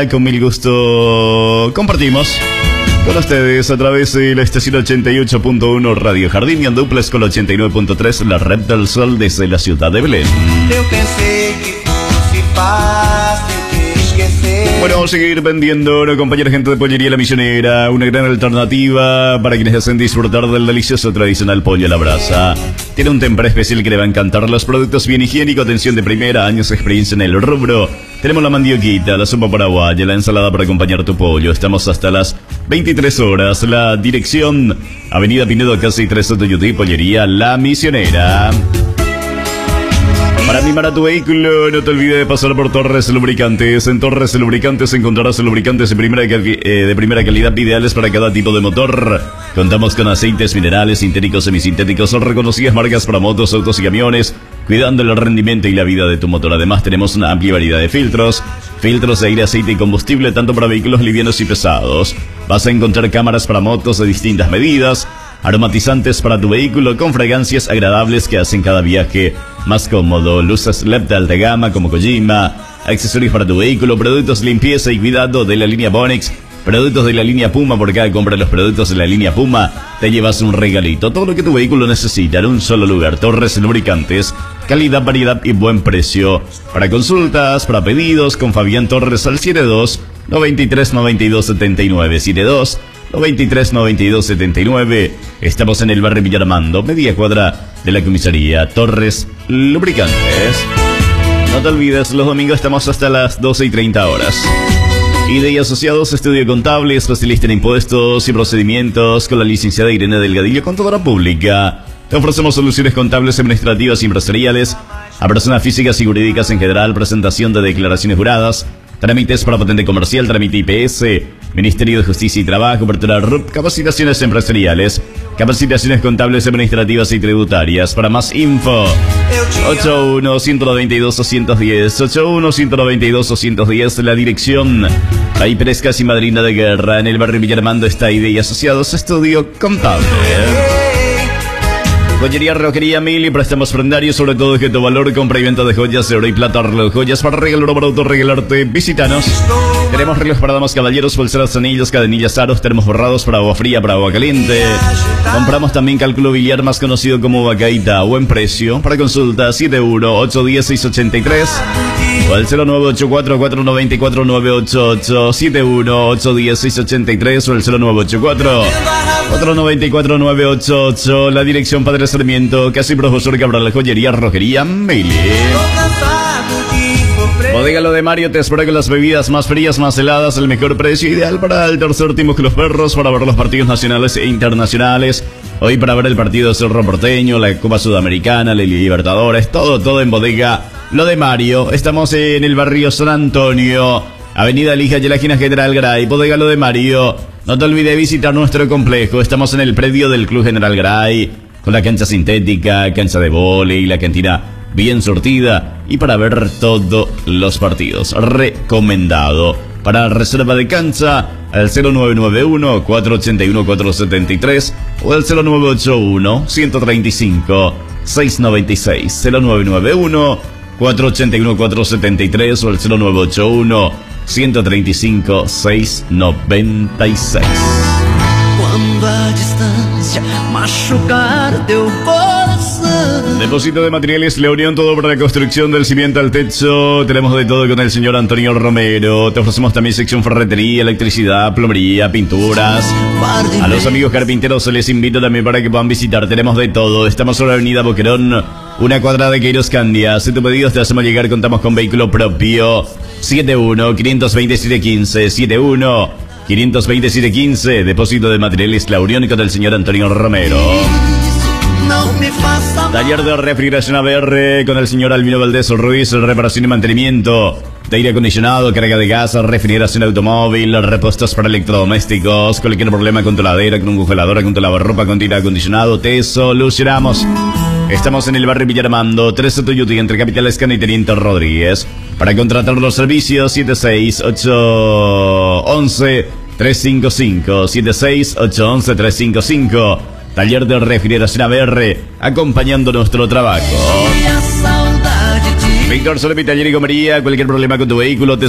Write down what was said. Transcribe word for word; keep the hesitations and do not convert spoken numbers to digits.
Con mil gusto compartimos con ustedes a través de la estación ochenta y ocho punto uno Radio Jardín y en duplex con la ochenta y nueve punto tres La Red del Sol desde la ciudad de Belén. Bueno, vamos a seguir vendiendo, ¿no, compañera gente de Pollería La Misionera? Una gran alternativa para quienes hacen disfrutar del delicioso tradicional pollo a la brasa. Tiene un temper especial que le va a encantar. Los productos bien higiénicos, atención de primera, años de experiencia en el rubro. Tenemos la mandioquita, la sopa paraguaya, la ensalada para acompañar tu pollo. Estamos hasta las veintitrés horas. La dirección, Avenida Pinedo, casi tres Sotoyutí, Pollería La Misionera. Para mimar a tu vehículo, no te olvides de pasar por Torres Lubricantes. En Torres Lubricantes encontrarás lubricantes de primera, eh, de primera calidad, ideales para cada tipo de motor. Contamos con aceites minerales, sintéticos, semisintéticos, reconocidas marcas para motos, autos y camiones, cuidando el rendimiento y la vida de tu motor. Además, tenemos una amplia variedad de filtros. Filtros de aire, aceite y combustible, tanto para vehículos livianos y pesados. Vas a encontrar cámaras para motos de distintas medidas, aromatizantes para tu vehículo con fragancias agradables que hacen cada viaje más cómodo, luces L E D de alta gama como Kojima, accesorios para tu vehículo, productos limpieza y cuidado de la línea Bonix, productos de la línea Puma. Por cada compra de los productos de la línea Puma te llevas un regalito. Todo lo que tu vehículo necesita en un solo lugar. Torres Lubricantes, calidad, variedad y buen precio. Para consultas, para pedidos, con Fabián Torres al siete dos, noventa y tres, noventa y dos, setenta y nueve, siete dos, noventa y tres, noventa y dos, setenta y nueve. Estamos en el barrio Villarmando, media cuadra de la comisaría. Torres Lubricantes. No te olvides, los domingos estamos hasta las doce y treinta horas. I D y Asociados, estudio contable, especialista en impuestos y procedimientos, con la licenciada Irene Delgadillo, contadora pública. Te ofrecemos soluciones contables, administrativas y empresariales a personas físicas y jurídicas en general, presentación de declaraciones juradas, trámites para patente comercial, trámite I P S, Ministerio de Justicia y Trabajo, apertura R U P, capacitaciones empresariales, capacitaciones contables, administrativas y tributarias. Para más info, ocho uno, uno nueve dos, dos uno cero, ocho uno, uno nueve dos, dos uno cero. La dirección, ahí Pérez, casi madrina de guerra. En el barrio Villarmando está I D y Asociados, estudio contable. Joyería, relojería, mil y préstamos prendarios, sobre todo objeto valor, compra y venta de joyas de oro y plata, reloj, joyas para regalar o para autorregalarte. Visítanos. Tenemos relojes para damas, caballeros, pulseras, anillos, cadenillas, aros, termos borrados para agua fría, para agua caliente. Compramos también cálculo biliar, más conocido como Bacaita, a buen precio. Para consulta, siete uno, ocho uno cero, seis ocho tres o al cero nueve ocho cuatro, cuatro nueve cuatro, nueve ocho ocho, siete uno, ocho uno cero, seis ocho tres o el cero nueve ocho cuatro, cuatro nueve cuatro, nueve ocho ocho. La dirección Padre Sarmiento, casi Profesor Cabral, joyería, rojería, Mili. Bodega Lo de Mario te espera con las bebidas más frías, más heladas, el mejor precio, ideal para el tercer tiempo que los perros, para ver los partidos nacionales e internacionales. Hoy para ver el partido de Cerro Porteño, la Copa Sudamericana, la Libertadores, todo, todo en Bodega Lo de Mario. Estamos en el barrio San Antonio, Avenida Lija y la esquina General Gray. Bodega Lo de Mario. No te olvides visitar nuestro complejo. Estamos en el predio del Club General Gray, con la cancha sintética, cancha de vóley, la cantina bien surtida y para ver todos los partidos. Recomendado. Para reserva de cancha, al cero nueve nueve uno, cuatro ocho uno, cuatro siete tres o al cero nueve ocho uno, uno tres cinco, seis nueve seis. cero nueve nueve uno, cuatro ocho uno, cuatro siete tres o al cero nueve ocho uno, uno tres cinco, seis nueve seis. Quando a distância machucar teu coração. Depósito de materiales La Unión, todo para la construcción del cimiento al techo. Tenemos de todo con el señor Antonio Romero. Te ofrecemos también sección ferretería, electricidad, plomería, pinturas. A los amigos carpinteros se les invito también para que puedan visitar. Tenemos de todo. Estamos sobre la avenida Boquerón, una cuadra de Queiros Candia. Si tu pedido te hacemos llegar, contamos con vehículo propio. siete uno, cinco dos siete, uno cinco, siete uno, cinco dos siete, uno cinco. Depósito de materiales La Unión con el señor Antonio Romero. Taller de refrigeración A B R con el señor Albino Valdés Ruiz, reparación y mantenimiento de aire acondicionado, carga de gas, refrigeración automóvil, repuestos para electrodomésticos. Cualquier problema con tu heladera, con un congelador, con tu lavarropa, con aire acondicionado, te solucionamos. Estamos en el barrio Villarmando, tres Sotoyuti, entre Capital Escana y Teniente Rodríguez. Para contratar los servicios, siete seis ocho once, tres cinco cinco, siete seis ocho once, tres cinco cinco. Taller de refrigeración A B R, acompañando nuestro trabajo. Víctor Solemi, taller y comería. Cualquier problema con tu vehículo, te